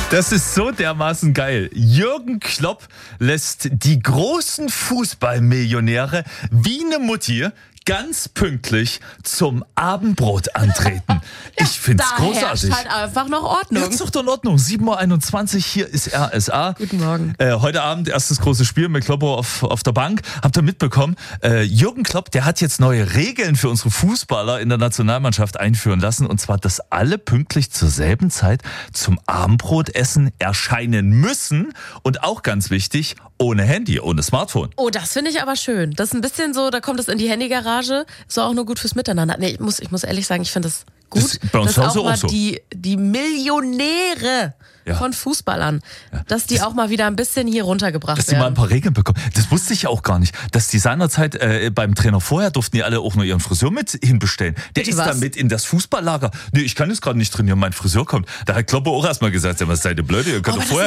Das ist so dermaßen geil. Jürgen Klopp lässt die großen Fußballmillionäre wie eine Mutti ganz pünktlich zum Abendbrot antreten. Ich find's großartig. Da herrscht halt einfach noch Ordnung. Ja, ist doch in Ordnung. 7.21 Uhr, hier ist RSA. Guten Morgen. Heute Abend erstes großes Spiel mit Kloppo auf der Bank. Habt ihr mitbekommen? Jürgen Klopp, der hat jetzt neue Regeln für unsere Fußballer in der Nationalmannschaft einführen lassen. Und zwar, dass alle pünktlich zur selben Zeit zum Abendbrotessen erscheinen müssen. Und auch ganz wichtig, ohne Handy, ohne Smartphone. Oh, das finde ich aber schön. Das ist ein bisschen so, da kommt es in die Handygarage. Ist auch nur gut fürs Miteinander. Nee, ich muss ehrlich sagen, ich finde das gut. Das bei uns dass auch mal so. die Millionäre von Fußballern, dass die auch mal wieder ein bisschen hier runtergebracht dass die mal ein werden. paar Regeln bekommen. Das wusste ich ja auch gar nicht. Dass die seinerzeit beim Trainer vorher durften die alle auch nur ihren Friseur mit hinbestellen. Der Bitte ist was? dann mit in das Fußballlager. Nee, ich kann jetzt gerade nicht trainieren, mein Friseur kommt. Da hat Kloppe auch erstmal gesagt, was seid ihr blöde, ihr könnt doch Aber das vorher